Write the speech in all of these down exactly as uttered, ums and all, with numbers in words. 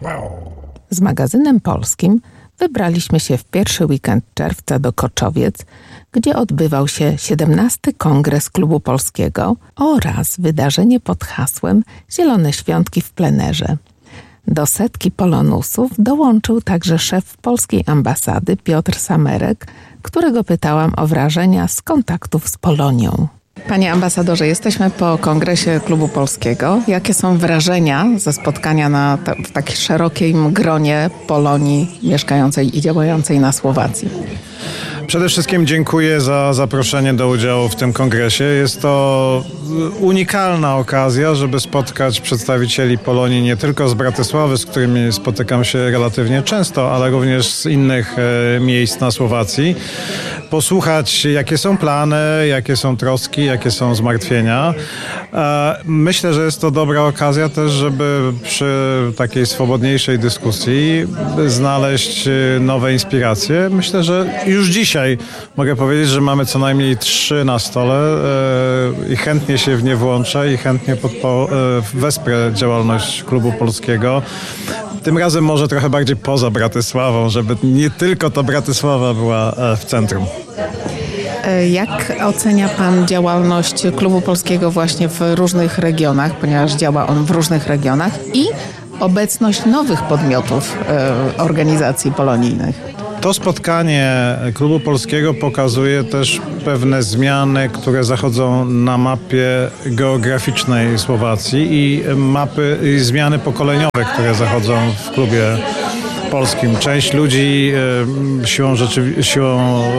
Z magazynem polskim wybraliśmy się w pierwszy weekend czerwca do Koczowiec, gdzie odbywał się siedemnasty Kongres Klubu Polskiego oraz wydarzenie pod hasłem Zielone Świątki w plenerze. Do setki polonusów dołączył także szef polskiej ambasady Piotr Samerek, którego pytałam o wrażenia z kontaktów z Polonią. Panie ambasadorze, jesteśmy po Kongresie Klubu Polskiego. Jakie są wrażenia ze spotkania na ta, w takim szerokim gronie Polonii mieszkającej i działającej na Słowacji? Przede wszystkim dziękuję za zaproszenie do udziału w tym kongresie. Jest to unikalna okazja, żeby spotkać przedstawicieli Polonii nie tylko z Bratysławy, z którymi spotykam się relatywnie często, ale również z innych e, miejsc na Słowacji. Posłuchać, jakie są plany, jakie są troski, jakie są zmartwienia. E, myślę, że jest to dobra okazja też, żeby przy takiej swobodniejszej dyskusji znaleźć nowe inspiracje. Myślę, że już dzisiaj mogę powiedzieć, że mamy co najmniej trzy na stole e, i chętnie się w nie włączę i chętnie podpo- e, wesprę działalność Klubu Polskiego. Tym razem może trochę bardziej poza Bratysławą, żeby nie tylko to Bratysława była e, w centrum. Jak ocenia Pan działalność Klubu Polskiego właśnie w różnych regionach, ponieważ działa on w różnych regionach, i obecność nowych podmiotów e, organizacji polonijnych? To spotkanie Klubu Polskiego pokazuje też pewne zmiany, które zachodzą na mapie geograficznej Słowacji i mapy i zmiany pokoleniowe, które zachodzą w klubie polskim. Część ludzi e, siłą, rzeczywi- siłą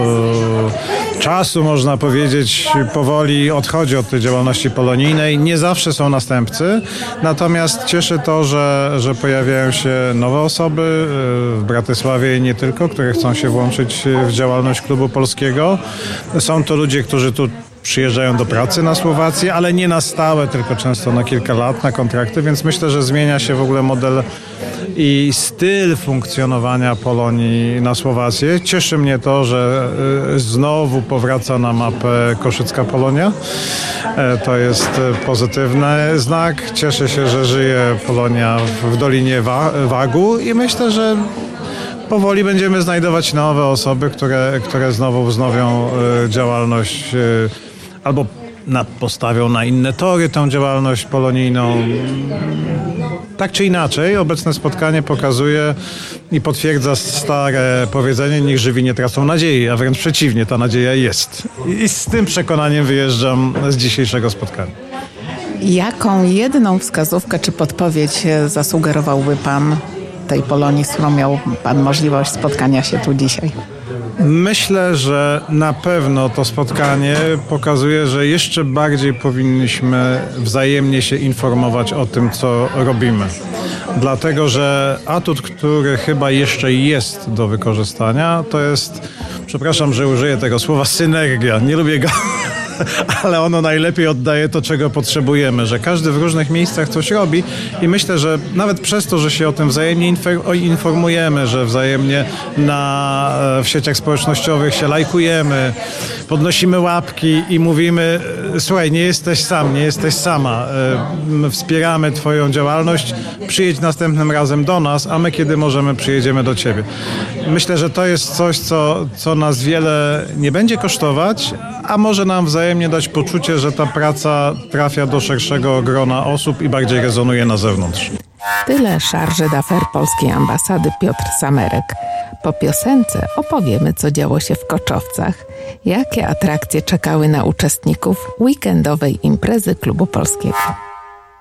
e, czasu, można powiedzieć, powoli odchodzi od tej działalności polonijnej. Nie zawsze są następcy, natomiast cieszy to, że, że pojawiają się nowe osoby e, w Bratysławie i nie tylko, które chcą się włączyć w działalność Klubu Polskiego. Są to ludzie, którzy tu przyjeżdżają do pracy na Słowację, ale nie na stałe, tylko często na kilka lat, na kontrakty, więc myślę, że zmienia się w ogóle model i styl funkcjonowania Polonii na Słowację. Cieszy mnie to, że znowu powraca na mapę Koszycka Polonia. To jest pozytywny znak. Cieszę się, że żyje Polonia w Dolinie Wagu i myślę, że powoli będziemy znajdować nowe osoby, które, które znowu wznowią działalność albo na, postawią na inne tory tę działalność polonijną. Tak czy inaczej, obecne spotkanie pokazuje i potwierdza stare powiedzenie: niech żywi nie tracą nadziei, a wręcz przeciwnie, ta nadzieja jest. I z tym przekonaniem wyjeżdżam z dzisiejszego spotkania. Jaką jedną wskazówkę czy podpowiedź zasugerowałby Pan tej Polonii, z którą miał Pan możliwość spotkania się tu dzisiaj? Myślę, że na pewno to spotkanie pokazuje, że jeszcze bardziej powinniśmy wzajemnie się informować o tym, co robimy. Dlatego, że atut, który chyba jeszcze jest do wykorzystania, to jest, przepraszam, że użyję tego słowa, synergia. Nie lubię go, ale ono najlepiej oddaje to, czego potrzebujemy, że każdy w różnych miejscach coś robi i myślę, że nawet przez to, że się o tym wzajemnie informujemy, że wzajemnie na, w sieciach społecznościowych się lajkujemy, podnosimy łapki i mówimy: słuchaj, nie jesteś sam, nie jesteś sama, wspieramy twoją działalność, przyjedź następnym razem do nas, a my kiedy możemy, przyjedziemy do ciebie. Myślę, że to jest coś, co, co nas wiele nie będzie kosztować, a może nam wzajemnie dać poczucie, że ta praca trafia do szerszego grona osób i bardziej rezonuje na zewnątrz. Tyle charge d'affaires polskiej ambasady Piotr Samerek. Po piosence opowiemy, co działo się w Koczowcach, jakie atrakcje czekały na uczestników weekendowej imprezy Klubu Polskiego.